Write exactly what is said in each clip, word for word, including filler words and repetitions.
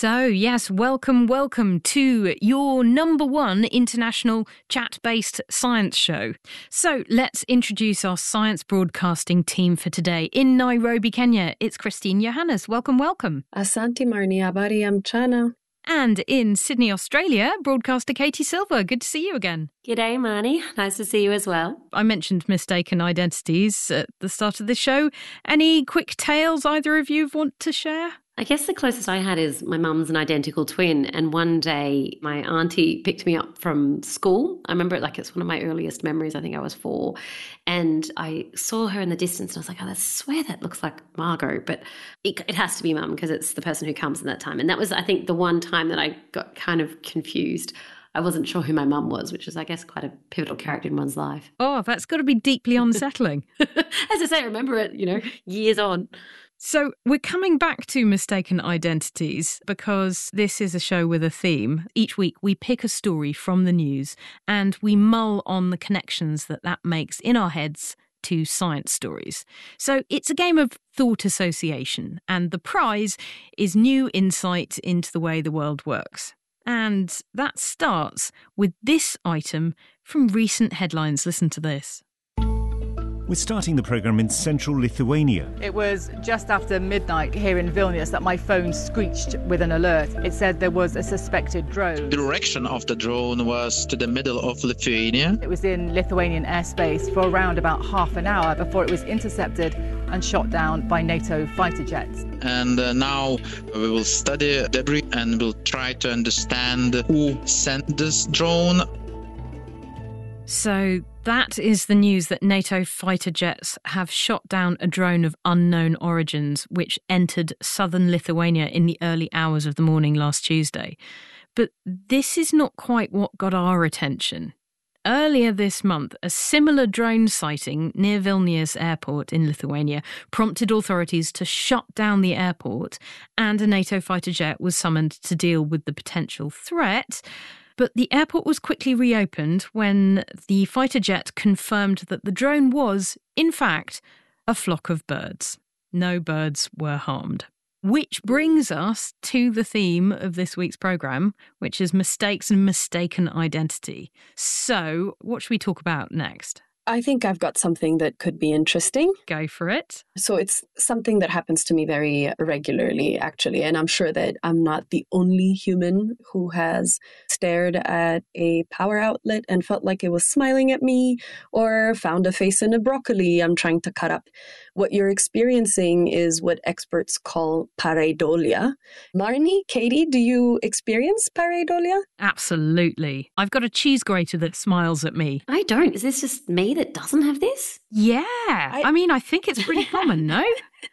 So, yes, welcome, welcome to your number one international chat-based science show. So, let's introduce our science broadcasting team for today. In Nairobi, Kenya, it's Christine Johannes. Welcome, welcome. Asante Marni, habari ya mchana. And in Sydney, Australia, broadcaster Katie Silver. Good to see you again. G'day, Marnie. Nice to see you as well. I mentioned mistaken identities at the start of the show. Any quick tales either of you want to share? I guess the closest I had is my mum's an identical twin, and one day my auntie picked me up from school. I remember it like it's one of my earliest memories. I think I was four, and I saw her in the distance and I was like, oh, I swear that looks like Margot, but it, it has to be Mum because it's the person who comes in that time. And that was, I think, the one time that I got kind of confused. I wasn't sure who my mum was, which is, I guess, quite a pivotal character in one's life. Oh, that's got to be deeply unsettling. As I say, I remember it, you know, years on. So we're coming back to mistaken identities because this is a show with a theme. Each week we pick a story from the news and we mull on the connections that that makes in our heads to science stories. So it's a game of thought association, and the prize is new insight into the way the world works. And that starts with this item from recent headlines. Listen to this. We're starting the programme in central Lithuania. It was just after midnight here in Vilnius that my phone screeched with an alert. It said there was a suspected drone. The direction of the drone was to the middle of Lithuania. It was in Lithuanian airspace for around about half an hour before it was intercepted and shot down by NATO fighter jets. And uh, now we will study debris and we'll try to understand who sent this drone. So that is the news that NATO fighter jets have shot down a drone of unknown origins, which entered southern Lithuania in the early hours of the morning last Tuesday. But this is not quite what got our attention. Earlier this month, a similar drone sighting near Vilnius airport in Lithuania prompted authorities to shut down the airport, and a NATO fighter jet was summoned to deal with the potential threat. But the airport was quickly reopened when the fighter jet confirmed that the drone was, in fact, a flock of birds. No birds were harmed. Which brings us to the theme of this week's programme, which is mistakes and mistaken identity. So, what should we talk about next? I think I've got something that could be interesting. Go for it. So it's something that happens to me very regularly, actually. And I'm sure that I'm not the only human who has stared at a power outlet and felt like it was smiling at me, or found a face in a broccoli I'm trying to cut up. What you're experiencing is what experts call pareidolia. Marnie, Katie, do you experience pareidolia? Absolutely. I've got a cheese grater that smiles at me. I don't. Is this just me that doesn't have this? Yeah. I, I mean, I think it's pretty common, no?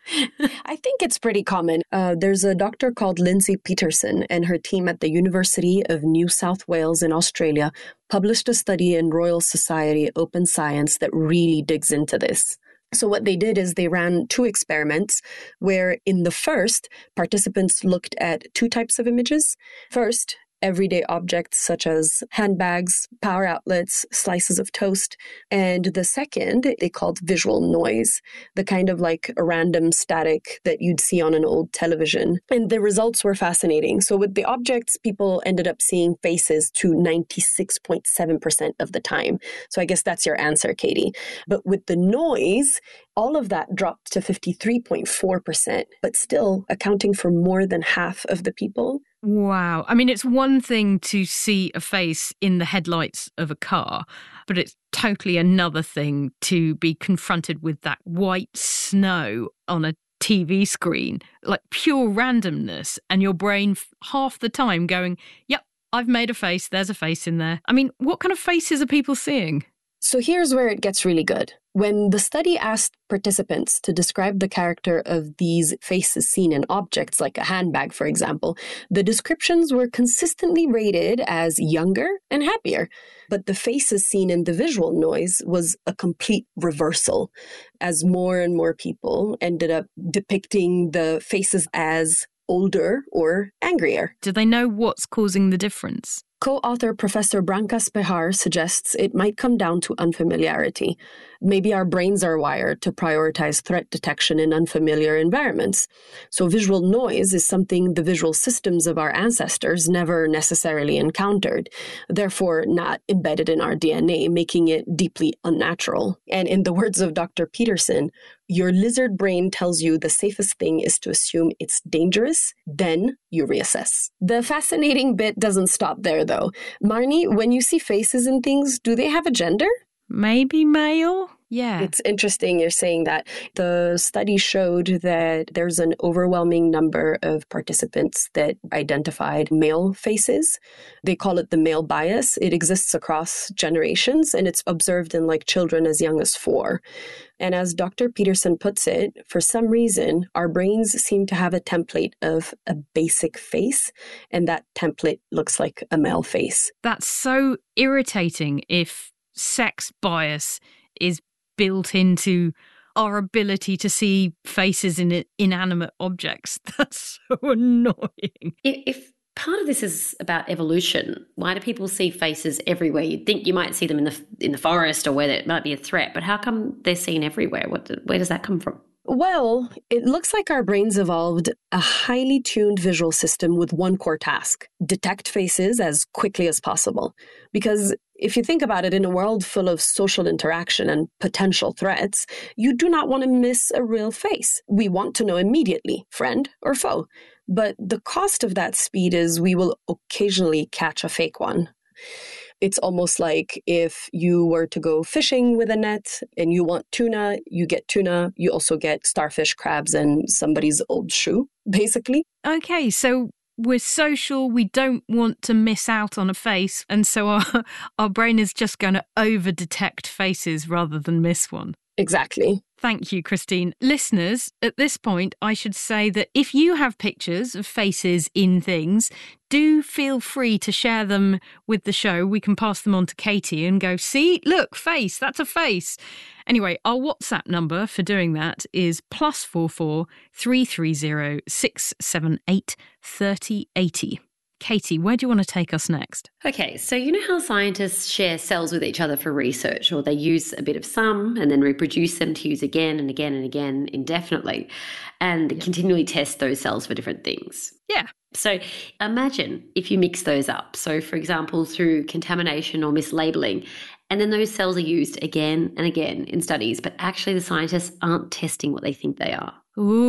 I think it's pretty common. Uh, there's a doctor called Lindsay Peterson, and her team at the University of New South Wales in Australia published a study in Royal Society Open Science that really digs into this. So what they did is they ran two experiments where in the first, participants looked at two types of images. First, everyday objects such as handbags, power outlets, slices of toast. And the second, they called visual noise, the kind of like a random static that you'd see on an old television. And the results were fascinating. So with the objects, people ended up seeing faces to ninety-six point seven percent of the time. So I guess that's your answer, Katie. But with the noise, all of that dropped to fifty-three point four percent, but still accounting for more than half of the people. Wow. I mean, it's one thing to see a face in the headlights of a car, but it's totally another thing to be confronted with that white snow on a T V screen, like pure randomness, and your brain f- half the time going, yep, I've made a face, there's a face in there. I mean, what kind of faces are people seeing? So here's where it gets really good. When the study asked participants to describe the character of these faces seen in objects like a handbag, for example, the descriptions were consistently rated as younger and happier. But the faces seen in the visual noise was a complete reversal, as more and more people ended up depicting the faces as older or angrier. Do they know what's causing the difference? Co-author Professor Brankas Behar suggests it might come down to unfamiliarity. Maybe our brains are wired to prioritize threat detection in unfamiliar environments. So visual noise is something the visual systems of our ancestors never necessarily encountered, therefore not embedded in our D N A, making it deeply unnatural. And in the words of Doctor Peterson, your lizard brain tells you the safest thing is to assume it's dangerous, then you reassess. The fascinating bit doesn't stop there, though. Marnie, when you see faces and things, do they have a gender? Maybe male? Yeah. It's interesting you're saying that. The study showed that there's an overwhelming number of participants that identified male faces. They call it the male bias. It exists across generations, and it's observed in like children as young as four. And as Doctor Peterson puts it, for some reason, our brains seem to have a template of a basic face, and that template looks like a male face. That's so irritating if sex bias is built into our ability to see faces in inanimate objects. That's so annoying. If, if part of this is about evolution, why do people see faces everywhere? You'd think you might see them in the in the forest or where there might be a threat, but how come they're seen everywhere? What, where does that come from? Well, it looks like our brains evolved a highly tuned visual system with one core task: detect faces as quickly as possible. Because if you think about it, in a world full of social interaction and potential threats, you do not want to miss a real face. We want to know immediately, friend or foe. But the cost of that speed is we will occasionally catch a fake one. It's almost like if you were to go fishing with a net and you want tuna, you get tuna. You also get starfish, crabs, and somebody's old shoe, basically. Okay, so we're social. We don't want to miss out on a face. And so our, our brain is just going to over-detect faces rather than miss one. Exactly. Thank you, Christine. Listeners, at this point, I should say that if you have pictures of faces in things, do feel free to share them with the show. We can pass them on to Katie and go, see, look, face, that's a face. Anyway, our WhatsApp number for doing that is plus four four three three zero six seven eight thirty eighty. Katie, where do you want to take us next? Okay, so you know how scientists share cells with each other for research, or they use a bit of some and then reproduce them to use again and again and again indefinitely, and yeah. continually test those cells for different things? Yeah. So imagine if you mix those up. So, for example, through contamination or mislabeling, and then those cells are used again and again in studies, but actually the scientists aren't testing what they think they are.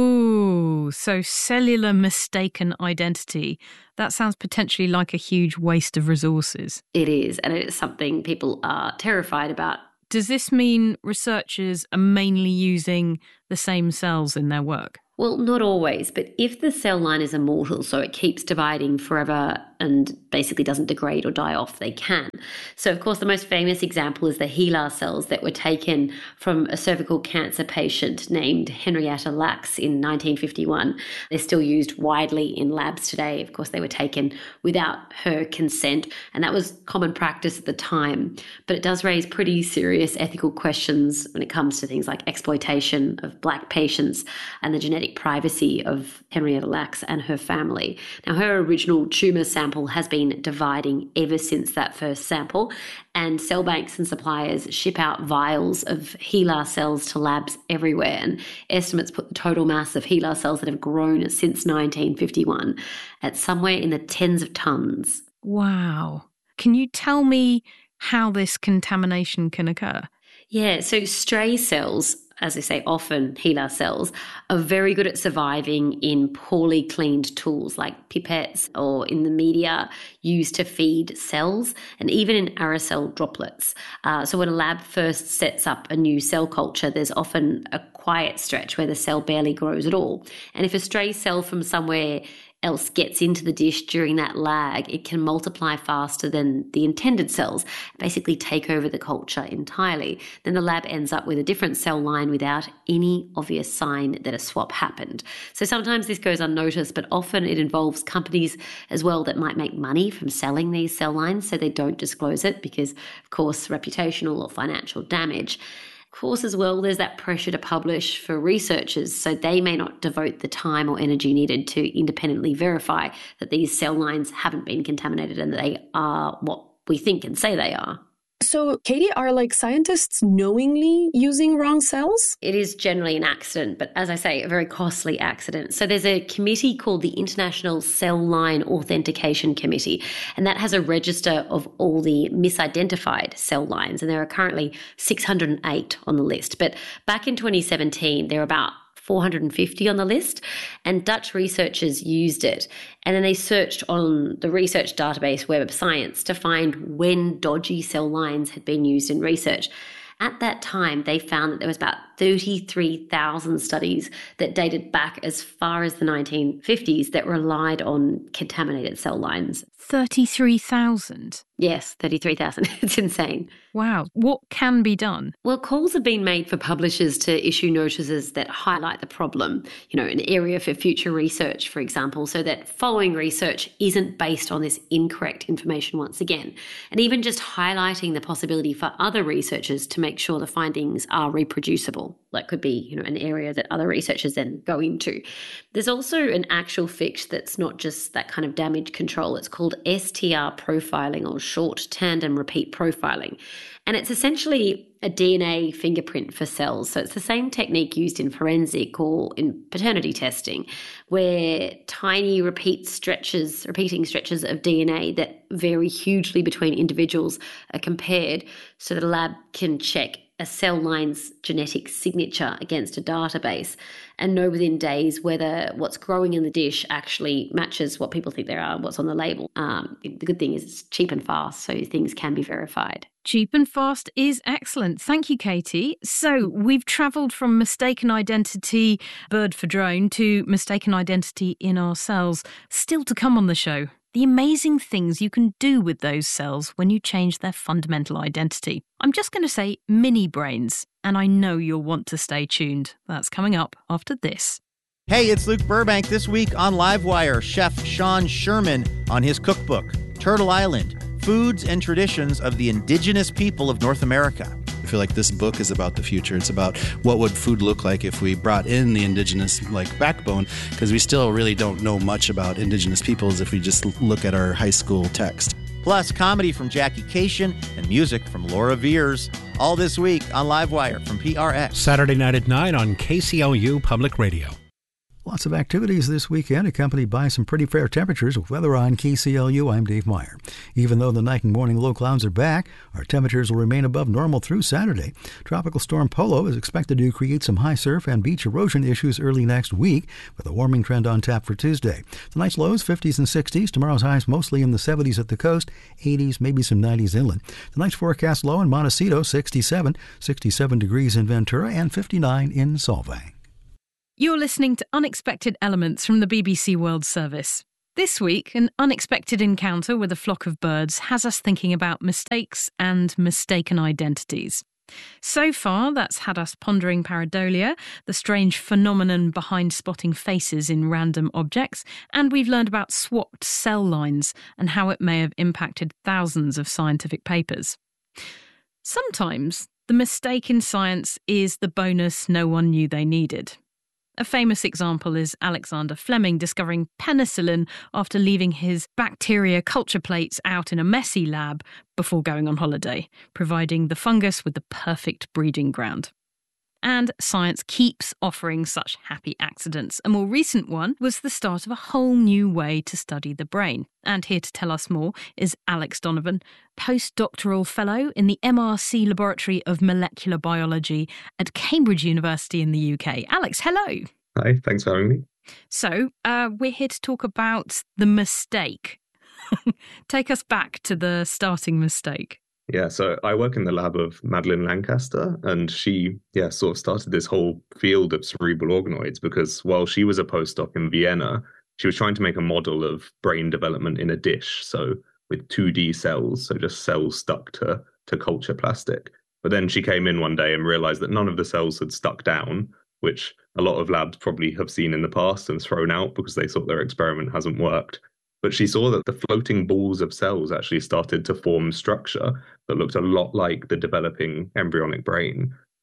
Ooh, so cellular mistaken identity. That sounds potentially like a huge waste of resources. It is, and it is something people are terrified about. Does this mean researchers are mainly using the same cells in their work? Well, not always, but if the cell line is immortal, so it keeps dividing forever and basically doesn't degrade or die off, they can. So, of course, the most famous example is the HeLa cells that were taken from a cervical cancer patient named Henrietta Lacks in nineteen fifty-one. They're still used widely in labs today. Of course, they were taken without her consent, and that was common practice at the time. But it does raise pretty serious ethical questions when it comes to things like exploitation of Black patients and the genetic privacy of Henrietta Lacks and her family. Now, her original tumour sample has been dividing ever since that first sample, and cell banks and suppliers ship out vials of HeLa cells to labs everywhere, and estimates put the total mass of HeLa cells that have grown since nineteen fifty-one at somewhere in the tens of tons. Wow. Can you tell me how this contamination can occur? Yeah, so stray cells, as I say, often HeLa cells, are very good at surviving in poorly cleaned tools like pipettes or in the media used to feed cells, and even in aerosol droplets. Uh, so when a lab first sets up a new cell culture, there's often a quiet stretch where the cell barely grows at all. And if a stray cell from somewhere else gets into the dish during that lag, it can multiply faster than the intended cells, basically take over the culture entirely. Then the lab ends up with a different cell line without any obvious sign that a swap happened. So sometimes this goes unnoticed, but often it involves companies as well that might make money from selling these cell lines, so they don't disclose it because, of course, reputational or financial damage. Of course, as well, there's that pressure to publish for researchers, so they may not devote the time or energy needed to independently verify that these cell lines haven't been contaminated and that they are what we think and say they are. So, Katie, are like scientists knowingly using wrong cells? It is generally an accident, but as I say, a very costly accident. So there's a committee called the International Cell Line Authentication Committee, and that has a register of all the misidentified cell lines, and there are currently six hundred eight on the list. But back in twenty seventeen, there were about four hundred fifty on the list, and Dutch researchers used it. And then they searched on the research database Web of Science to find when dodgy cell lines had been used in research. At that time, they found that there was about thirty-three thousand studies that dated back as far as the nineteen fifties that relied on contaminated cell lines. thirty-three thousand? Yes, thirty-three thousand. It's insane. Wow. What can be done? Well, calls have been made for publishers to issue notices that highlight the problem, you know, an area for future research, for example, so that following research isn't based on this incorrect information once again. And even just highlighting the possibility for other researchers to make sure the findings are reproducible. That could be, you know, an area that other researchers then go into. There's also an actual fix that's not just that kind of damage control. It's called S T R profiling, or short tandem repeat profiling. And it's essentially a D N A fingerprint for cells. So it's the same technique used in forensic or in paternity testing, where tiny repeat stretches, repeating stretches of D N A that vary hugely between individuals are compared so that a lab can check a cell line's genetic signature against a database and know within days whether what's growing in the dish actually matches what people think they are, what's on the label. Um, the good thing is it's cheap and fast, so things can be verified. Cheap and fast is excellent. Thank you, Katie. So we've travelled from mistaken identity, bird for drone, to mistaken identity in our cells. Still to come on the show, the amazing things you can do with those cells when you change their fundamental identity. I'm just going to say mini brains, and I know you'll want to stay tuned. That's coming up after this. Hey, it's Luke Burbank. This week on Livewire, Chef Sean Sherman on his cookbook, Turtle Island, Foods and Traditions of the Indigenous People of North America. I feel like this book is about the future. It's about what would food look like if we brought in the indigenous like backbone, because we still really don't know much about indigenous peoples if we just look at our high school text. Plus, comedy from Jackie Cation and music from Laura Veers. All this week on Livewire from P R X. Saturday night at nine on K C L U Public Radio. Lots of activities this weekend, accompanied by some pretty fair temperatures. With weather on K C L U, I'm Dave Meyer. Even though the night and morning low clouds are back, our temperatures will remain above normal through Saturday. Tropical storm Polo is expected to create some high surf and beach erosion issues early next week, with a warming trend on tap for Tuesday. Tonight's lows, fifties and sixties. Tomorrow's highs mostly in the seventies at the coast, eighties, maybe some nineties inland. Tonight's forecast low in Montecito, sixty-seven, sixty-seven degrees in Ventura, and fifty-nine in Solvang. You're listening to Unexpected Elements from the B B C World Service. This week, an unexpected encounter with a flock of birds has us thinking about mistakes and mistaken identities. So far, that's had us pondering pareidolia, the strange phenomenon behind spotting faces in random objects, and we've learned about swapped cell lines and how it may have impacted thousands of scientific papers. Sometimes, the mistake in science is the bonus no one knew they needed. A famous example is Alexander Fleming discovering penicillin after leaving his bacteria culture plates out in a messy lab before going on holiday, providing the fungus with the perfect breeding ground. And science keeps offering such happy accidents. A more recent one was the start of a whole new way to study the brain. And here to tell us more is Alex Donovan, postdoctoral fellow in the M R C Laboratory of Molecular Biology at Cambridge University in the U K. Alex, hello. Hi, thanks for having me. So, uh, we're here to talk about the mistake. Take us back to the starting mistake. Yeah, so I work in the lab of Madeleine Lancaster, and she, yeah, sort of started this whole field of cerebral organoids because while she was a postdoc in Vienna, she was trying to make a model of brain development in a dish, so with two D cells, so just cells stuck to, to culture plastic. But then she came in one day and realized that none of the cells had stuck down, which a lot of labs probably have seen in the past and thrown out because they thought their experiment hasn't worked. But she saw that the floating balls of cells actually started to form structure that looked a lot like the developing embryonic brain.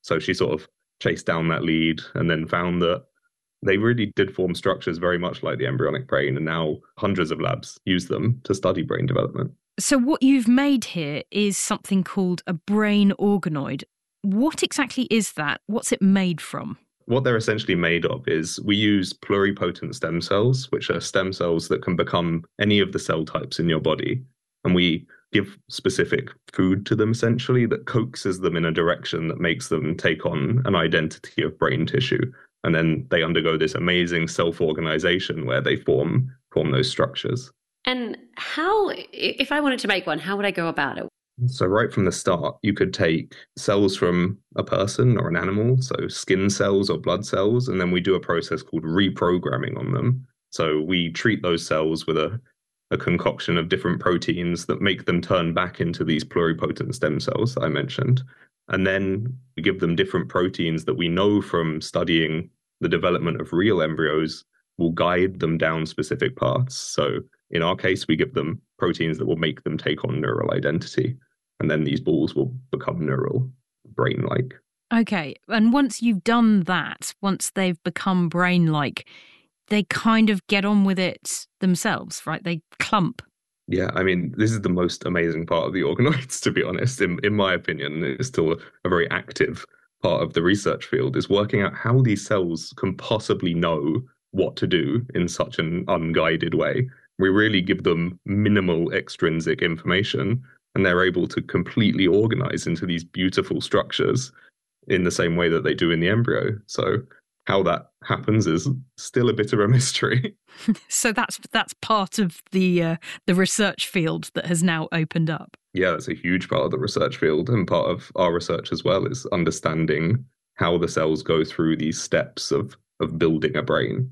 So she sort of chased down that lead and then found that they really did form structures very much like the embryonic brain, and now hundreds of labs use them to study brain development. So what you've made here is something called a brain organoid. What exactly is that? What's it made from? What they're essentially made of is we use pluripotent stem cells, which are stem cells that can become any of the cell types in your body. And we give specific food to them, essentially, that coaxes them in a direction that makes them take on an identity of brain tissue. And then they undergo this amazing self-organization where they form form those structures. And how, if I wanted to make one, how would I go about it? So right from the start, you could take cells from a person or an animal, so skin cells or blood cells, and then we do a process called reprogramming on them. So we treat those cells with a, a concoction of different proteins that make them turn back into these pluripotent stem cells that I mentioned. And then we give them different proteins that we know from studying the development of real embryos will guide them down specific paths. So in our case, we give them proteins that will make them take on neural identity. And then these balls will become neural, brain-like. Okay. And once you've done that, once they've become brain-like, they kind of get on with it themselves, right? They clump. Yeah, I mean, this is the most amazing part of the organoids, to be honest. In, in my opinion, it's still a very active part of the research field, is working out how these cells can possibly know what to do in such an unguided way. We really give them minimal extrinsic information, and they're able to completely organize into these beautiful structures in the same way that they do in the embryo. So how that happens is still a bit of a mystery. So that's that's part of the uh, the research field that has now opened up. Yeah, that's a huge part of the research field, and part of our research as well is understanding how the cells go through these steps of of building a brain.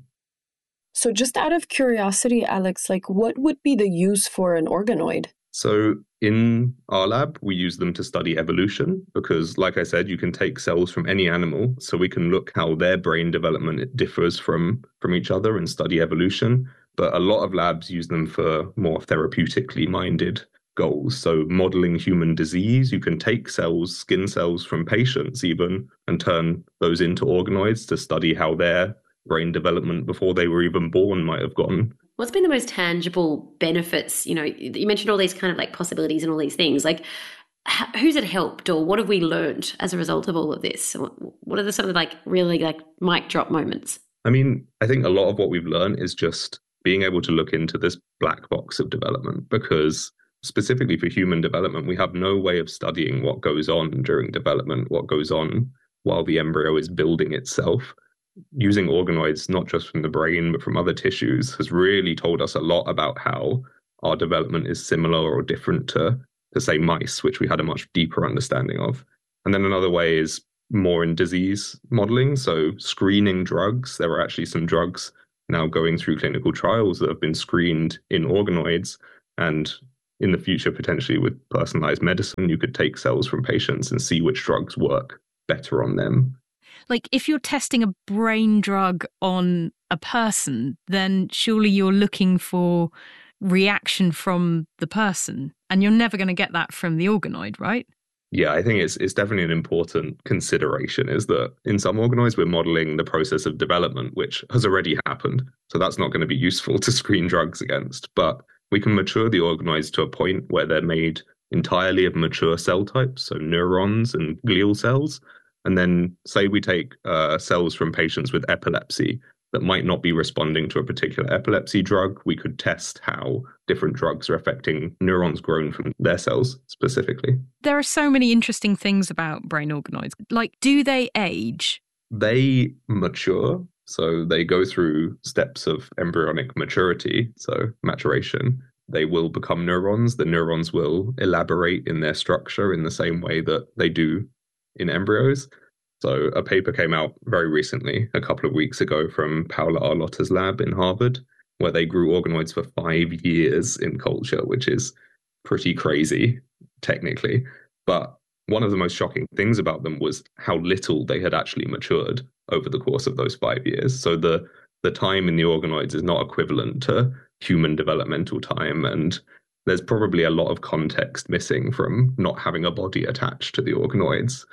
So just out of curiosity, Alex, like what would be the use for an organoid? So in our lab, we use them to study evolution because, like I said, you can take cells from any animal, so we can look how their brain development differs from, from each other and study evolution. But a lot of labs use them for more therapeutically minded goals. So modeling human disease, you can take cells, skin cells from patients even, and turn those into organoids to study how their brain development before they were even born might have gone. What's been the most tangible benefits? You know, you mentioned all these kind of like possibilities and all these things. Like, who's it helped, or what have we learned as a result of all of this? What are the sort of like really like mic drop moments? I mean, I think a lot of what we've learned is just being able to look into this black box of development, because specifically for human development, we have no way of studying what goes on during development, what goes on while the embryo is building itself. Using organoids, not just from the brain, but from other tissues, has really told us a lot about how our development is similar or different to, to say, mice, which we had a much deeper understanding of. And then another way is more in disease modeling. So screening drugs. There are actually some drugs now going through clinical trials that have been screened in organoids. And in the future, potentially with personalized medicine, you could take cells from patients and see which drugs work better on them. Like, if you're testing a brain drug on a person, then surely you're looking for reaction from the person, and you're never going to get that from the organoid, right? Yeah, I think it's it's definitely an important consideration, is that in some organoids, we're modeling the process of development, which has already happened. So that's not going to be useful to screen drugs against. But we can mature the organoids to a point where they're made entirely of mature cell types, so neurons and glial cells. And then say we take uh, cells from patients with epilepsy that might not be responding to a particular epilepsy drug. We could test how different drugs are affecting neurons grown from their cells specifically. There are so many interesting things about brain organoids. Like, do they age? They mature. So they go through steps of embryonic maturity, so maturation. They will become neurons. The neurons will elaborate in their structure in the same way that they do in embryos. So a paper came out very recently, a couple of weeks ago, from Paola Arlotta's lab in Harvard, where they grew organoids for five years in culture, which is pretty crazy, technically. But one of the most shocking things about them was how little they had actually matured over the course of those five years. So the, the time in the organoids is not equivalent to human developmental time, and there's probably a lot of context missing from not having a body attached to the organoids.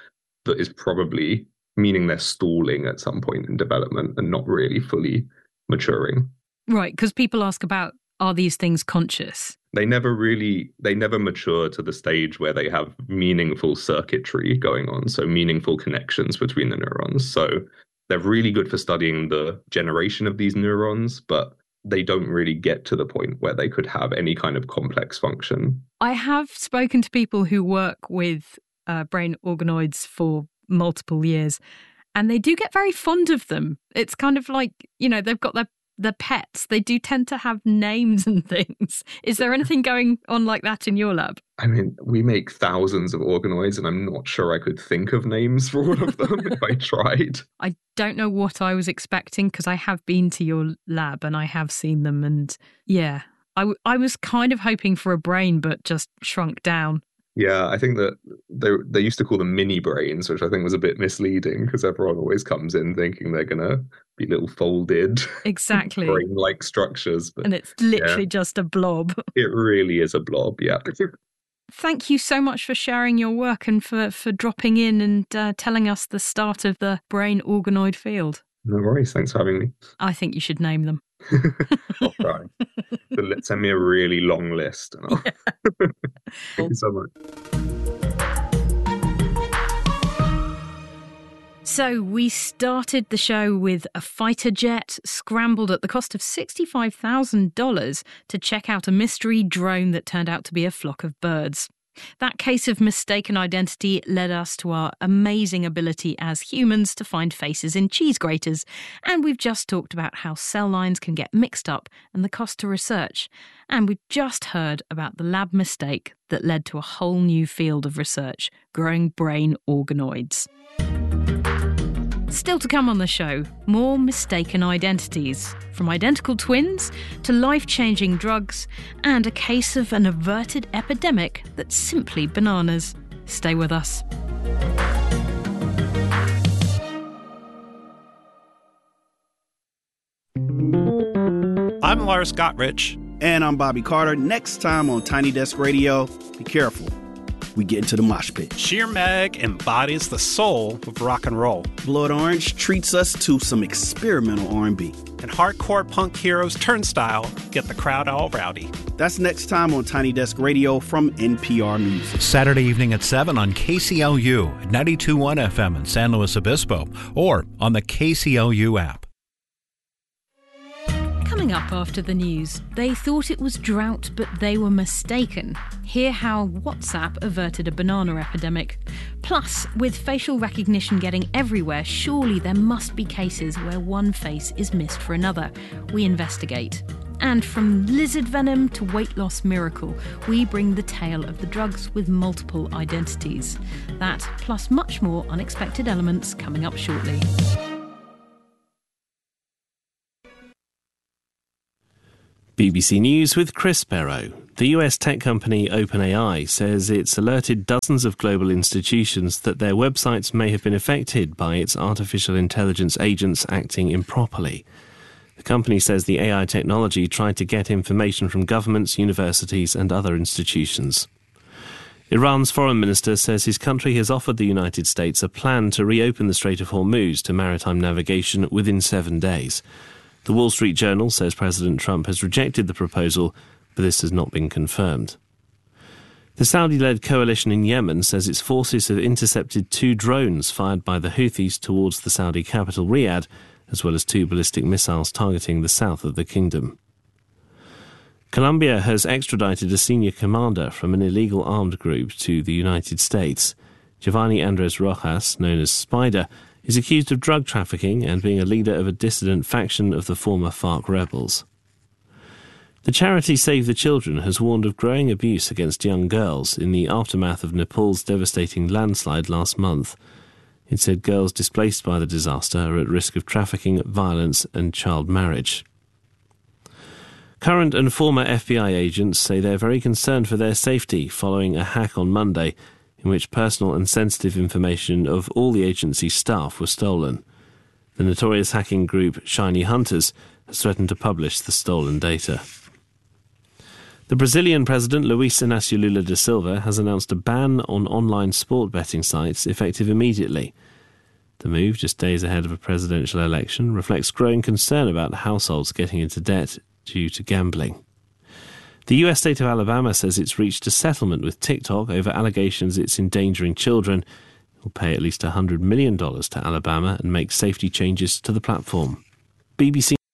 that is probably meaning they're stalling at some point in development and not really fully maturing. Right, because people ask about, are these things conscious? They never really, they never mature to the stage where they have meaningful circuitry going on, so meaningful connections between the neurons. So they're really good for studying the generation of these neurons, but they don't really get to the point where they could have any kind of complex function. I have spoken to people who work with uh, brain organoids for multiple years, and they do get very fond of them. It's kind of like, you know, they've got their their pets. They do tend to have names and things. Is there anything going on like that in your lab? I mean, we make thousands of organoids, and I'm not sure I could think of names for all of them if I tried. I don't know what I was expecting, because I have been to your lab and I have seen them, and yeah, I, w- I was kind of hoping for a brain, but just shrunk down. Yeah, I think that they they used to call them mini brains, which I think was a bit misleading, because everyone always comes in thinking they're going to be little folded, exactly brain-like structures. But, and it's literally yeah, just a blob. It really is a blob, yeah. Thank you so much for sharing your work and for, for dropping in and uh, telling us the start of the brain organoid field. No worries, thanks for having me. I think you should name them. I'll try. So let's send me a really long list. And I'll... yeah. Thank you so much. So we started the show with a fighter jet scrambled at the cost of sixty-five thousand dollars to check out a mystery drone that turned out to be a flock of birds. That case of mistaken identity led us to our amazing ability as humans to find faces in cheese graters. And we've just talked about how cell lines can get mixed up and the cost to research. And we've just heard about the lab mistake that led to a whole new field of research, growing brain organoids. Still to come on the show, more mistaken identities, from identical twins to life-changing drugs, and a case of an averted epidemic that's simply bananas. Stay with us. I'm Lars Gottrich. And I'm Bobby Carter. Next time on Tiny Desk Radio, be careful. We get into the mosh pit. Sheer Meg embodies the soul of rock and roll. Blood Orange treats us to some experimental R and B. And hardcore punk heroes Turnstile get the crowd all rowdy. That's next time on Tiny Desk Radio from N P R Music. Saturday evening at seven on K C L U at ninety-two point one F M in San Luis Obispo, or on the K C L U app. Coming up after the news, they thought it was drought, but they were mistaken. Hear how WhatsApp averted a banana epidemic. Plus, with facial recognition getting everywhere, surely there must be cases where one face is missed for another. We investigate. And from lizard venom to weight loss miracle, we bring the tale of the drugs with multiple identities. That, plus much more unexpected elements, coming up shortly. B B C News with Chris Barrow. The U S tech company OpenAI says it's alerted dozens of global institutions that their websites may have been affected by its artificial intelligence agents acting improperly. The company says the A I technology tried to get information from governments, universities and other institutions. Iran's foreign minister says his country has offered the United States a plan to reopen the Strait of Hormuz to maritime navigation within seven days. The Wall Street Journal says President Trump has rejected the proposal, but this has not been confirmed. The Saudi-led coalition in Yemen says its forces have intercepted two drones fired by the Houthis towards the Saudi capital Riyadh, as well as two ballistic missiles targeting the south of the kingdom. Colombia has extradited a senior commander from an illegal armed group to the United States. Giovanni Andres Rojas, known as Spider, is accused of drug trafficking and being a leader of a dissident faction of the former FARC rebels. The charity Save the Children has warned of growing abuse against young girls in the aftermath of Nepal's devastating landslide last month. It said girls displaced by the disaster are at risk of trafficking, violence and child marriage. Current and former F B I agents say they're very concerned for their safety following a hack on Monday in which personal and sensitive information of all the agency's staff was stolen. The notorious hacking group Shiny Hunters has threatened to publish the stolen data. The The Brazilian president, Luiz Inácio Lula da Silva, has announced a ban on online sport betting sites effective immediately. The move, just days ahead of a presidential election, reflects growing concern about households getting into debt due to gambling. The U S state of Alabama says it's reached a settlement with TikTok over allegations it's endangering children. It will pay at least one hundred million dollars to Alabama and make safety changes to the platform. B B C.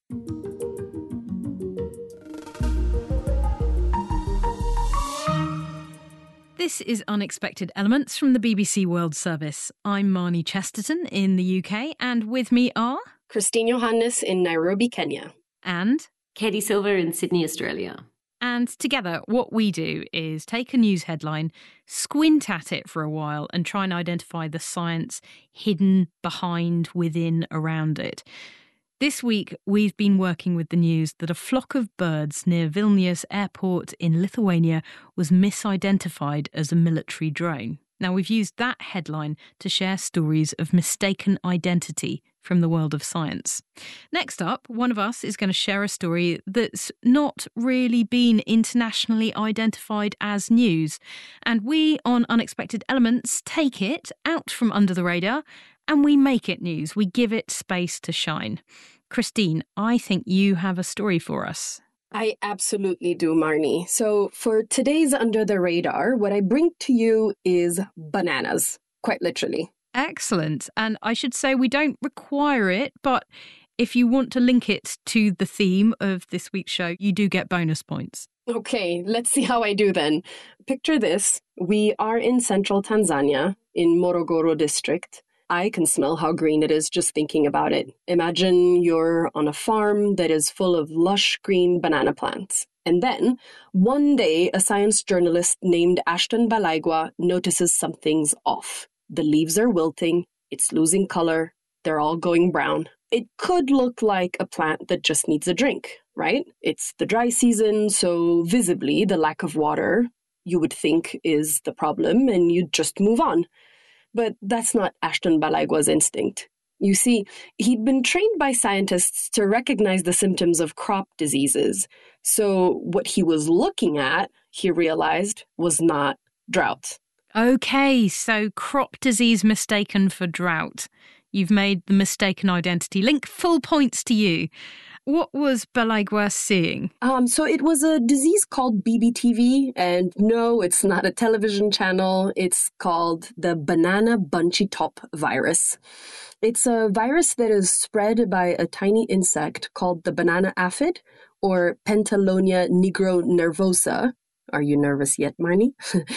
This is Unexpected Elements from the B B C World Service. I'm Marnie Chesterton in the U K, and with me are... Christine Johannes in Nairobi, Kenya. And... Katie Silver in Sydney, Australia. And together, what we do is take a news headline, squint at it for a while, and try and identify the science hidden behind, within, around it. This week, we've been working with the news that a flock of birds near Vilnius Airport in Lithuania was misidentified as a military drone. Now, we've used that headline to share stories of mistaken identity from the world of science. Next up, one of us is going to share a story that's not really been internationally identified as news. And we, on Unexpected Elements, take it out from under the radar and we make it news. We give it space to shine. Christine, I think you have a story for us. I absolutely do, Marnie. So for today's Under the Radar, what I bring to you is bananas, quite literally. Excellent. And I should say we don't require it, but if you want to link it to the theme of this week's show, you do get bonus points. Okay, let's see how I do then. Picture this. We are in central Tanzania, in Morogoro district. I can smell how green it is just thinking about it. Imagine you're on a farm that is full of lush green banana plants. And then, one day, a science journalist named Ashton Balaigwa notices something's off. The leaves are wilting, it's losing color, they're all going brown. It could look like a plant that just needs a drink, right? It's the dry season, so visibly the lack of water, you would think, is the problem, and you'd just move on. But that's not Ashton Balaigwa's instinct. You see, he'd been trained by scientists to recognize the symptoms of crop diseases. So what he was looking at, he realized, was not drought. Okay, so crop disease mistaken for drought. You've made the mistaken identity link. Full points to you. What was Balaigwa seeing? Um, so it was a disease called B B T V, and no, it's not a television channel. It's called the banana bunchy top virus. It's a virus that is spread by a tiny insect called the banana aphid, or Pentalonia nigronervosa. Are you nervous yet, Marnie?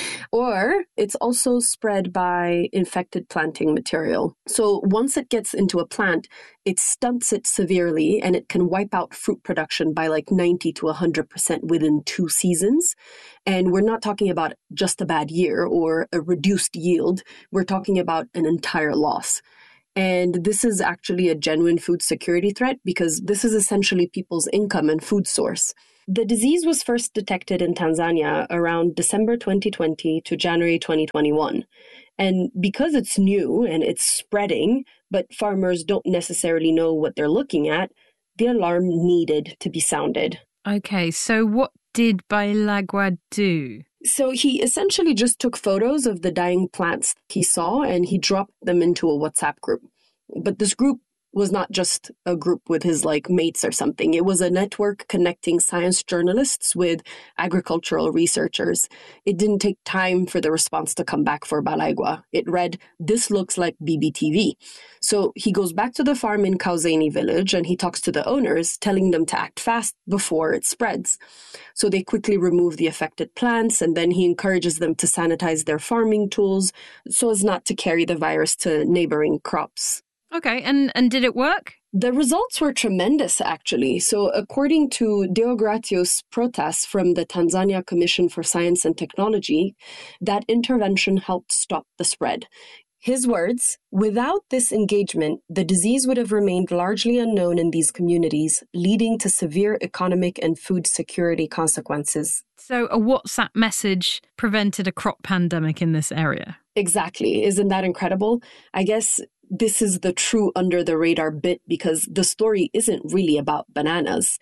Or it's also spread by infected planting material. So once it gets into a plant, it stunts it severely and it can wipe out fruit production by like ninety to one hundred percent within two seasons. And we're not talking about just a bad year or a reduced yield. We're talking about an entire loss. And this is actually a genuine food security threat because this is essentially people's income and food source. The disease was first detected in Tanzania around December twenty twenty to January twenty twenty-one. And because it's new and it's spreading, but farmers don't necessarily know what they're looking at, the alarm needed to be sounded. Okay, so what did Balaigwa do? So he essentially just took photos of the dying plants he saw and he dropped them into a WhatsApp group. But this group was not just a group with his like mates or something. It was a network connecting science journalists with agricultural researchers. It didn't take time for the response to come back for Balaigwa. It read, "This looks like B B T V." So he goes back to the farm in Kauzeni village and he talks to the owners, telling them to act fast before it spreads. So they quickly remove the affected plants and then he encourages them to sanitize their farming tools so as not to carry the virus to neighboring crops. Okay, and, and did it work? The results were tremendous, actually. So according to Deogratios Protas from the Tanzania Commission for Science and Technology, that intervention helped stop the spread. His words, "Without this engagement, the disease would have remained largely unknown in these communities, leading to severe economic and food security consequences." So a WhatsApp message prevented a crop pandemic in this area. Exactly. Isn't that incredible? I guess this is the true under the radar bit because the story isn't really about bananas.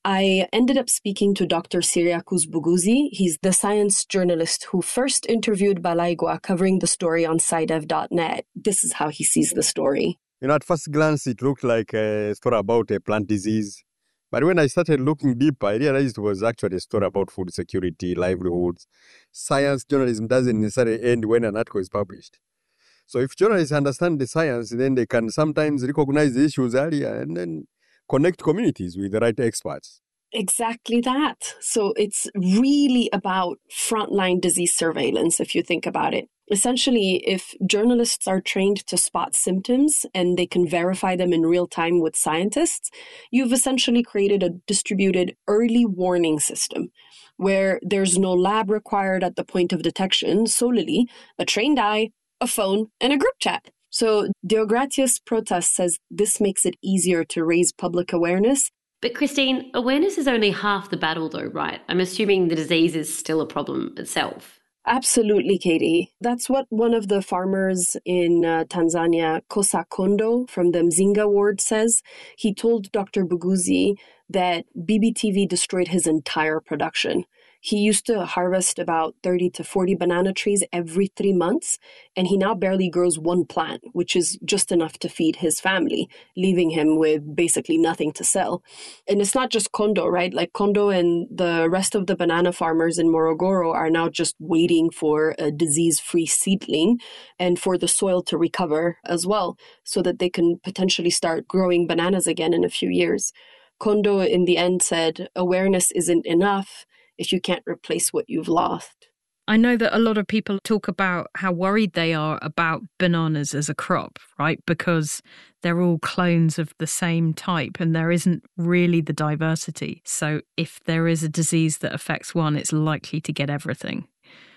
I ended up speaking to Doctor Cyriacus Bougouzi. He's the science journalist who first interviewed Balaigua covering the story on SciDev dot net. This is how he sees the story. You know, at first glance, it looked like a story about a plant disease. But when I started looking deeper, I realized it was actually a story about food security, livelihoods. Science journalism doesn't necessarily end when an article is published. So if journalists understand the science, then they can sometimes recognize the issues earlier and then connect communities with the right experts. Exactly that. So it's really about frontline disease surveillance, if you think about it. Essentially, if journalists are trained to spot symptoms and they can verify them in real time with scientists, you've essentially created a distributed early warning system where there's no lab required at the point of detection, solely a trained eye, a phone, and a group chat. So Deogratias Protas says this makes it easier to raise public awareness. But Christine, awareness is only half the battle though, right? I'm assuming the disease is still a problem itself. Absolutely, Katie. That's what one of the farmers in uh, Tanzania, Kosa Kondo from the Mzinga ward says. He told Doctor Bougouzi that B B T V destroyed his entire production. He used to harvest about thirty to forty banana trees every three months, and he now barely grows one plant, which is just enough to feed his family, leaving him with basically nothing to sell. And it's not just Kondo, right? Like Kondo and the rest of the banana farmers in Morogoro are now just waiting for a disease-free seedling and for the soil to recover as well, so that they can potentially start growing bananas again in a few years. Kondo, in the end, said, awareness isn't enough if you can't replace what you've lost. I know that a lot of people talk about how worried they are about bananas as a crop, right? Because they're all clones of the same type and there isn't really the diversity. So if there is a disease that affects one, it's likely to get everything.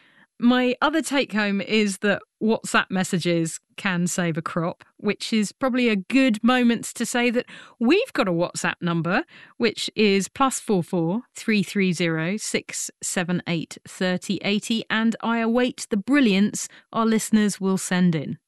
My other take home is that WhatsApp messages can save a crop, which is probably a good moment to say that we've got a WhatsApp number, which is plus four four three three zero six seven eight thirty eighty, and I await the brilliance our listeners will send in.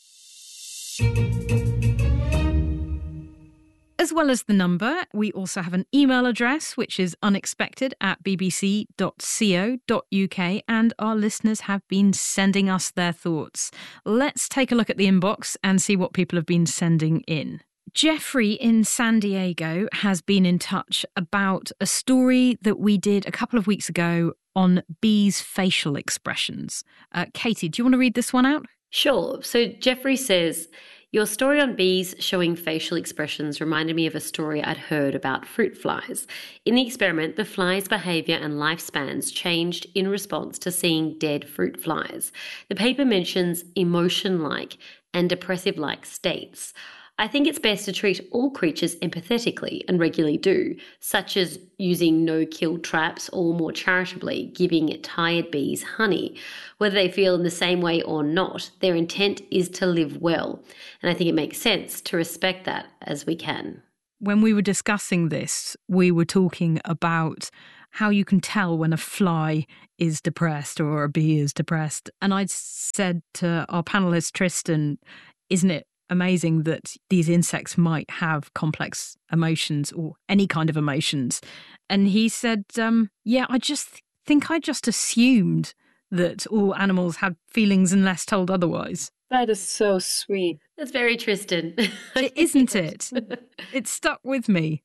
As well as the number, we also have an email address, which is unexpected at b b c dot co dot u k, and our listeners have been sending us their thoughts. Let's take a look at the inbox and see what people have been sending in. Jeffrey in San Diego has been in touch about a story that we did a couple of weeks ago on bees' facial expressions. Uh, Katie, do you want to read this one out? Sure. So Jeffrey says, your story on bees showing facial expressions reminded me of a story I'd heard about fruit flies. In the experiment, the flies' behaviour and lifespans changed in response to seeing dead fruit flies. The paper mentions emotion-like and depressive-like states. I think it's best to treat all creatures empathetically and regularly do, such as using no-kill traps or, more charitably, giving tired bees honey. Whether they feel in the same way or not, their intent is to live well, and I think it makes sense to respect that as we can. When we were discussing this, we were talking about how you can tell when a fly is depressed or a bee is depressed. And I said to our panellist Tristan, isn't it amazing that these insects might have complex emotions or any kind of emotions? And he said, um, yeah, I just think I just assumed that all animals had feelings unless told otherwise. That is so sweet. That's very Tristan. Isn't it? It stuck with me.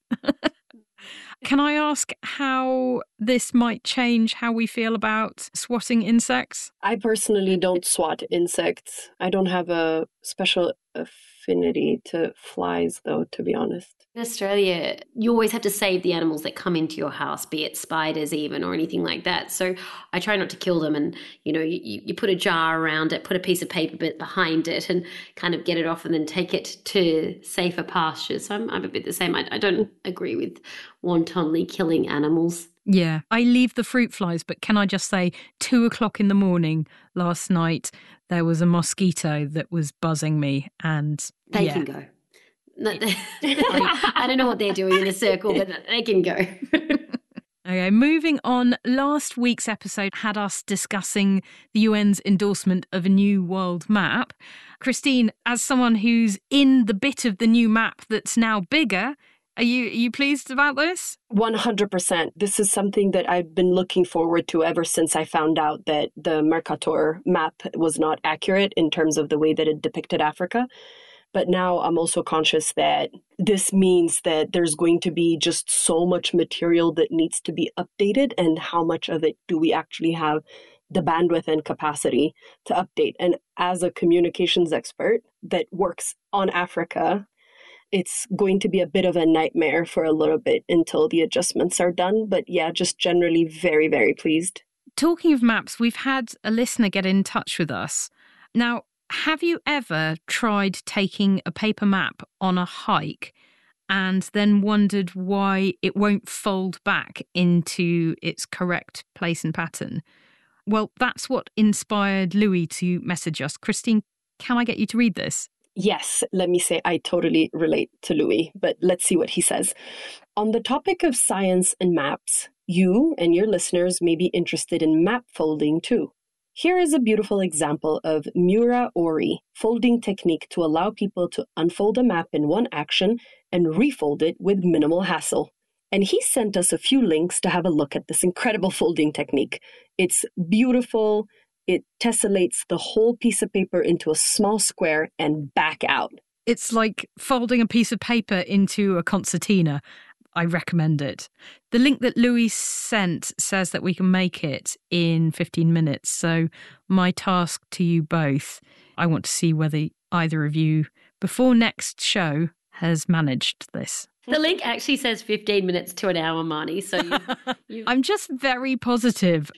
Can I ask how this might change how we feel about swatting insects? I personally don't swat insects. I don't have a special affinity to flies, though, to be honest. In Australia, you always have to save the animals that come into your house, be it spiders even or anything like that. So I try not to kill them, and, you know, you, you put a jar around it, put a piece of paper bit behind it and kind of get it off and then take it to safer pastures. So I'm, I'm a bit the same. I, I don't agree with wantonly killing animals. Yeah, I leave the fruit flies, but can I just say, two o'clock in the morning last night, there was a mosquito that was buzzing me, and They yeah. can go. No, I don't know what they're doing in a circle, but they can go. Okay, moving on. Last week's episode had us discussing the U N's endorsement of a new world map. Christine, as someone who's in the bit of the new map that's now bigger, are you, are you pleased about this? one hundred percent. This is something that I've been looking forward to ever since I found out that the Mercator map was not accurate in terms of the way that it depicted Africa. But now I'm also conscious that this means that there's going to be just so much material that needs to be updated, and how much of it do we actually have the bandwidth and capacity to update. And as a communications expert that works on Africa, it's going to be a bit of a nightmare for a little bit until the adjustments are done. But yeah, just generally very, very pleased. Talking of maps, we've had a listener get in touch with us. Now, have you ever tried taking a paper map on a hike and then wondered why it won't fold back into its correct place and pattern? Well, that's what inspired Louis to message us. Christine, can I get you to read this? Yes, let me say I totally relate to Louis, but let's see what he says. On the topic of science and maps, you and your listeners may be interested in map folding too. Here is a beautiful example of Mura Ori folding technique to allow people to unfold a map in one action and refold it with minimal hassle. And he sent us a few links to have a look at this incredible folding technique. It's beautiful. It tessellates the whole piece of paper into a small square and back out. It's like folding a piece of paper into a concertina. I recommend it. The link that Louis sent says that we can make it in fifteen minutes. So my task to you both, I want to see whether either of you, before next show, has managed this. The link actually says fifteen minutes to an hour, Marnie. So you, you... I'm just very positive.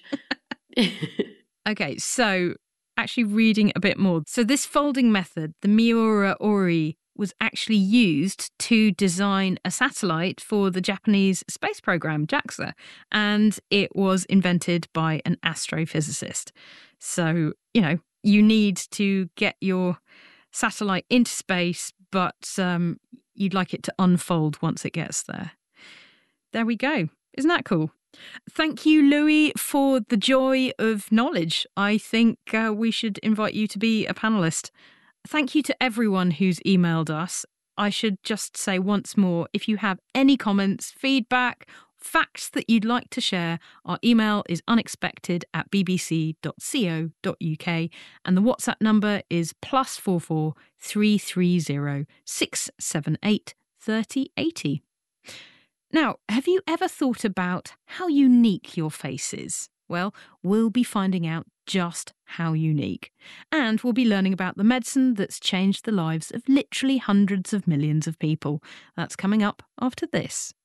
Okay, so actually reading a bit more. So this folding method, the Miura Ori, was actually used to design a satellite for the Japanese space program, JAXA, and it was invented by an astrophysicist. So, you know, you need to get your satellite into space, but um, you'd like it to unfold once it gets there. There we go. Isn't that cool? Thank you, Louis, for the joy of knowledge. I think uh, we should invite you to be a panellist. Thank you to everyone who's emailed us. I should just say once more, if you have any comments, feedback, facts that you'd like to share, our email is unexpected at b b c dot co dot u k and the WhatsApp number is plus four four three three zero six seven eight thirty eighty. Now, have you ever thought about how unique your face is? Well, we'll be finding out just how unique. And we'll be learning about the medicine that's changed the lives of literally hundreds of millions of people. That's coming up after this.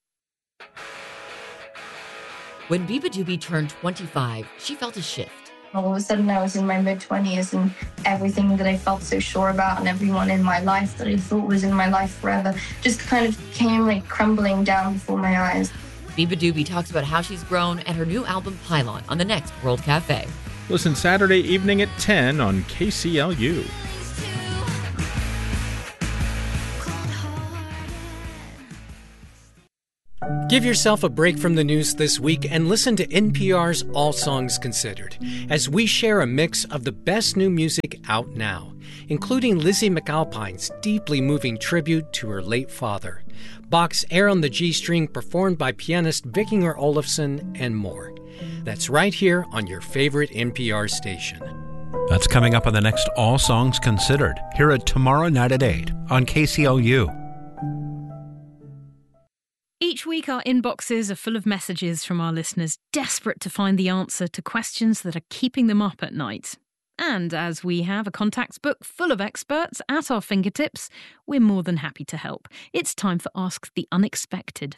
When Beabadoobee turned twenty-five, she felt a shift. All of a sudden, I was in my mid-twenties, and everything that I felt so sure about and everyone in my life that I thought was in my life forever just kind of came like crumbling down before my eyes. Beabadoobee talks about how she's grown and her new album Pylon on the next World Cafe. Listen Saturday evening at ten on K C L U. Give yourself a break from the news this week and listen to N P R's All Songs Considered, as we share a mix of the best new music out now, including Lizzie McAlpine's deeply moving tribute to her late father, Bach's Air on the G-String performed by pianist Vikinger Olafsson, and more. That's right here on your favorite N P R station. That's coming up on the next All Songs Considered. Hear it tomorrow night at eight on K C L U. Each week, our inboxes are full of messages from our listeners desperate to find the answer to questions that are keeping them up at night. And as we have a contacts book full of experts at our fingertips, we're more than happy to help. It's time for Ask the Unexpected.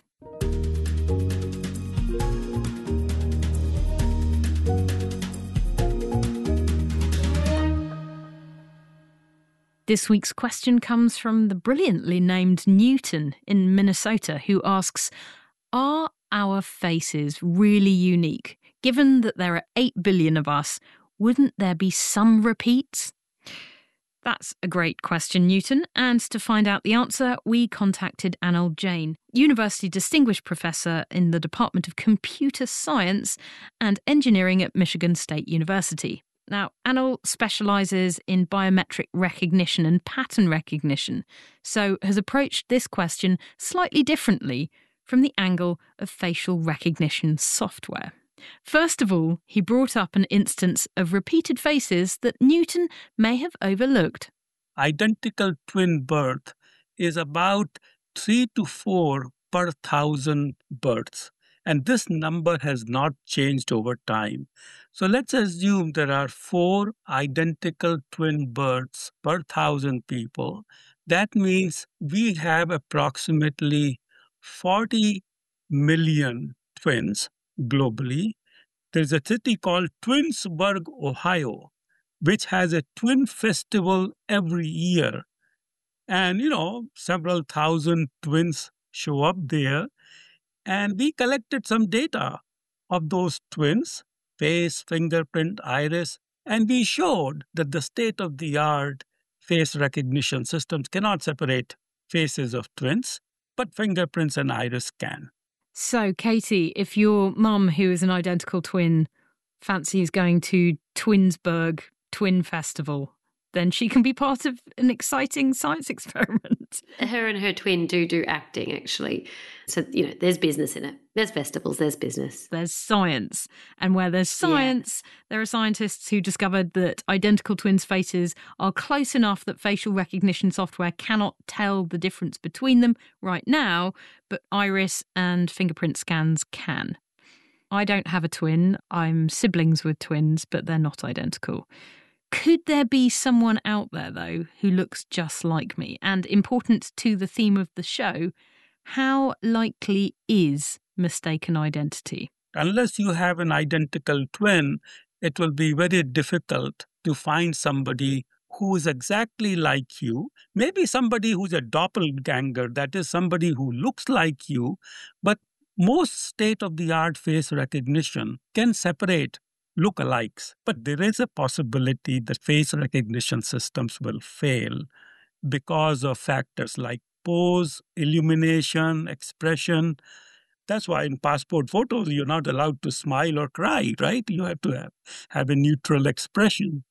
This week's question comes from the brilliantly named Newton in Minnesota, who asks, are our faces really unique? Given that there are eight billion of us, wouldn't there be some repeats? That's a great question, Newton. And to find out the answer, we contacted Anil Jain, University Distinguished Professor in the Department of Computer Science and Engineering at Michigan State University. Now, Anil specialises in biometric recognition and pattern recognition, so has approached this question slightly differently from the angle of facial recognition software. First of all, he brought up an instance of repeated faces that Newton may have overlooked. Identical twin birth is about three to four per thousand births. And this number has not changed over time. So let's assume there are four identical twin births per thousand people. That means we have approximately forty million twins globally. There's a city called Twinsburg, Ohio, which has a twin festival every year. And, you know, several thousand twins show up there. And we collected some data of those twins, face, fingerprint, iris, and we showed that the state-of-the-art face recognition systems cannot separate faces of twins, but fingerprints and iris can. So, Katie, if your mum, who is an identical twin, fancies going to Twinsburg Twin Festival, then she can be part of an exciting science experiment. Her and her twin do do acting, actually. So, you know, there's business in it. There's festivals, there's business. There's science. And where there's science, yeah. There are scientists who discovered that identical twins' faces are close enough that facial recognition software cannot tell the difference between them right now, but iris and fingerprint scans can. I don't have a twin. I'm siblings with twins, but they're not identical. Could there be someone out there, though, who looks just like me? And important to the theme of the show, how likely is mistaken identity? Unless you have an identical twin, it will be very difficult to find somebody who is exactly like you. Maybe somebody who's a doppelganger, that is somebody who looks like you, but most state-of-the-art face recognition can separate lookalikes, but there is a possibility that face recognition systems will fail because of factors like pose, illumination, expression. That's why in passport photos, you're not allowed to smile or cry, right? You have to have, have a neutral expression.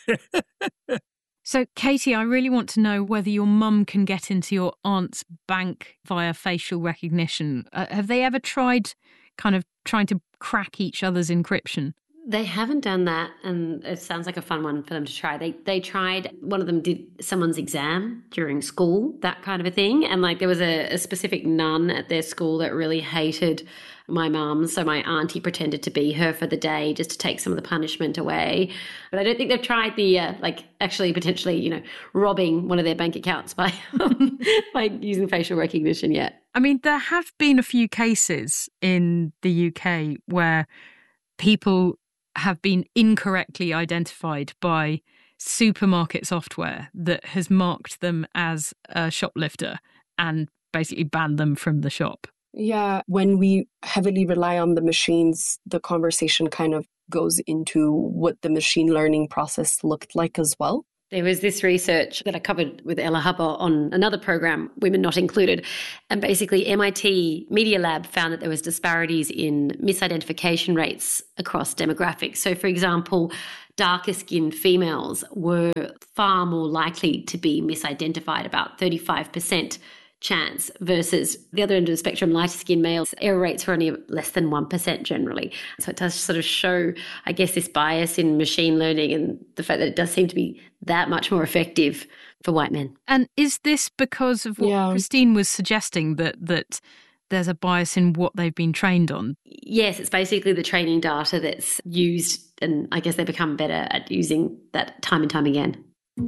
So, Katie, I really want to know whether your mum can get into your aunt's bank via facial recognition. Uh, have they ever tried kind of trying to crack each other's encryption? They haven't done that, and it sounds like a fun one for them to try. They they tried, one of them did someone's exam during school, that kind of a thing. And like there was a, a specific nun at their school that really hated my mum. So my auntie pretended to be her for the day just to take some of the punishment away. But I don't think they've tried the, uh, like actually potentially, you know, robbing one of their bank accounts by, um, by using facial recognition yet. I mean, there have been a few cases in the U K where people have been incorrectly identified by supermarket software that has marked them as a shoplifter and basically banned them from the shop. Yeah, when we heavily rely on the machines, the conversation kind of goes into what the machine learning process looked like as well. There was this research that I covered with Ella Hubber on another program, Women Not Included, and basically M I T Media Lab found that there was disparities in misidentification rates across demographics. So, for example, darker-skinned females were far more likely to be misidentified, about thirty-five percent chance, versus the other end of the spectrum, lighter-skinned males, error rates were only less than one percent generally. So it does sort of show, I guess, this bias in machine learning and the fact that it does seem to be that much more effective for white men. And is this because of what yeah. Christine was suggesting, that that there's a bias in what they've been trained on? Yes, it's basically the training data that's used, and I guess they become better at using that time and time again.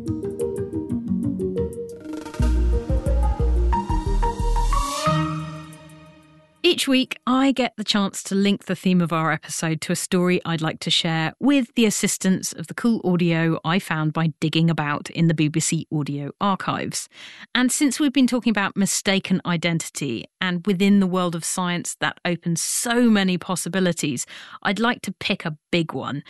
Each week, I get the chance to link the theme of our episode to a story I'd like to share with the assistance of the cool audio I found by digging about in the B B C audio archives. And since we've been talking about mistaken identity, and within the world of science that opens so many possibilities, I'd like to pick a big one.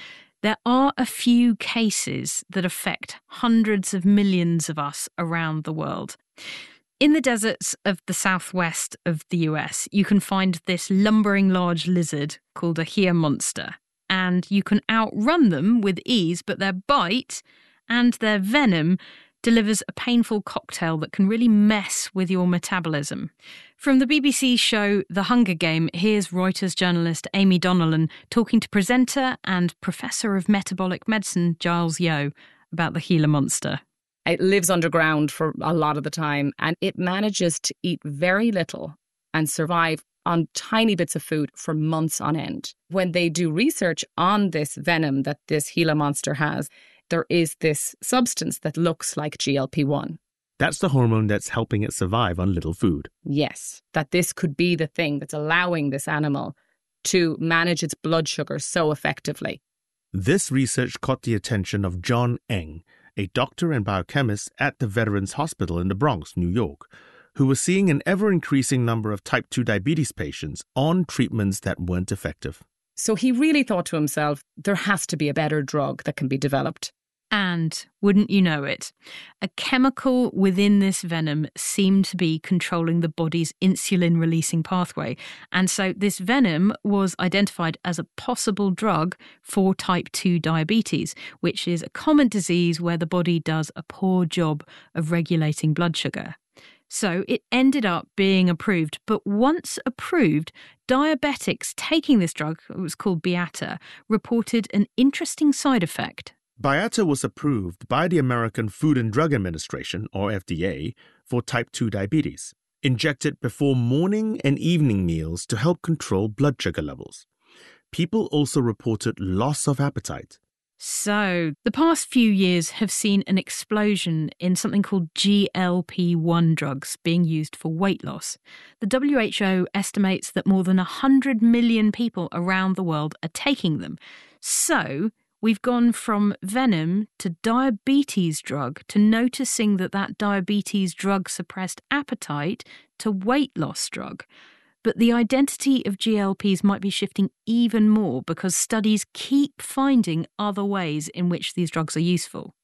There are a few cases that affect hundreds of millions of us around the world. In the deserts of the southwest of the U S, you can find this lumbering large lizard called a Gila monster, and you can outrun them with ease, but their bite and their venom delivers a painful cocktail that can really mess with your metabolism. From the B B C show The Hunger Game, here's Reuters journalist Amy Donnellan talking to presenter and Professor of Metabolic Medicine Giles Yeo about the Gila monster. It lives underground for a lot of the time, and it manages to eat very little and survive on tiny bits of food for months on end. When they do research on this venom that this Gila monster has, there is this substance that looks like G L P one. That's the hormone that's helping it survive on little food. Yes, that this could be the thing that's allowing this animal to manage its blood sugar so effectively. This research caught the attention of John Eng, a doctor and biochemist at the Veterans Hospital in the Bronx, New York, who was seeing an ever-increasing number of type two diabetes patients on treatments that weren't effective. So he really thought to himself, there has to be a better drug that can be developed. And, wouldn't you know it, a chemical within this venom seemed to be controlling the body's insulin-releasing pathway. And so this venom was identified as a possible drug for type two diabetes, which is a common disease where the body does a poor job of regulating blood sugar. So it ended up being approved. But once approved, diabetics taking this drug, it was called Byetta, reported an interesting side effect. Byetta was approved by the American Food and Drug Administration, or F D A, for type two diabetes, injected before morning and evening meals to help control blood sugar levels. People also reported loss of appetite. So, the past few years have seen an explosion in something called G L P one drugs being used for weight loss. The W H O estimates that more than one hundred million people around the world are taking them. So, we've gone from venom to diabetes drug to noticing that that diabetes drug suppressed appetite to weight loss drug. But the identity of G L Ps might be shifting even more because studies keep finding other ways in which these drugs are useful.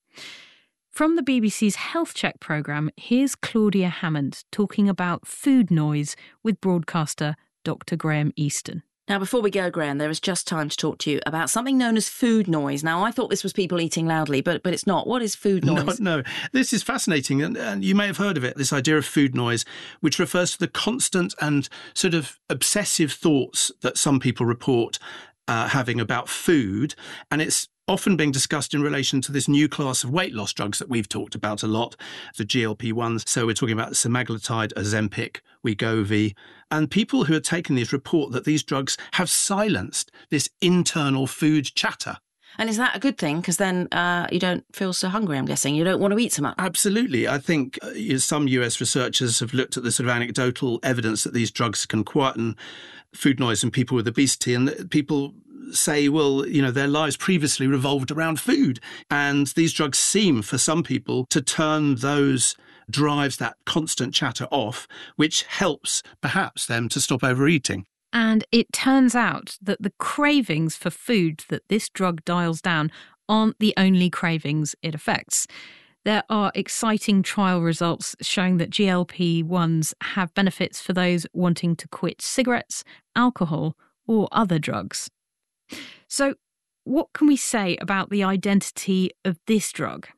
From the B B C's Health Check programme, here's Claudia Hammond talking about food noise with broadcaster Doctor Graham Easton. Now, before we go, Graham, there is just time to talk to you about something known as food noise. Now, I thought this was people eating loudly, but but it's not. What is food noise? No, no. This is fascinating, and, and you may have heard of it, this idea of food noise, which refers to the constant and sort of obsessive thoughts that some people report uh, having about food. And it's often being discussed in relation to this new class of weight loss drugs that we've talked about a lot, the G L P ones. So we're talking about semaglutide, Ozempic, Wegovy. And people who have taken these report that these drugs have silenced this internal food chatter. And is that a good thing? Because then uh, you don't feel so hungry, I'm guessing. You don't want to eat so much. Absolutely. I think uh, some U S researchers have looked at the sort of anecdotal evidence that these drugs can quieten food noise in people with obesity. And people say, well, you know, their lives previously revolved around food. And these drugs seem, for some people, to turn those drives, that constant chatter off, which helps, perhaps, them to stop overeating. And it turns out that the cravings for food that this drug dials down aren't the only cravings it affects. There are exciting trial results showing that G L P ones have benefits for those wanting to quit cigarettes, alcohol, or other drugs. So, what can we say about the identity of this drug?